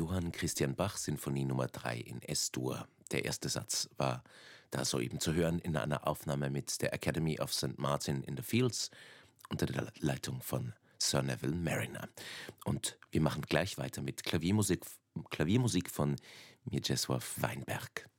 Johann Christian Bach Sinfonie Nummer 3 in S-Dur. Der erste Satz war da soeben zu hören in einer Aufnahme mit der Academy of St. Martin in the Fields unter der Leitung von Sir Neville Marriner. Und wir machen gleich weiter mit Klaviermusik von Mieczysław Weinberg.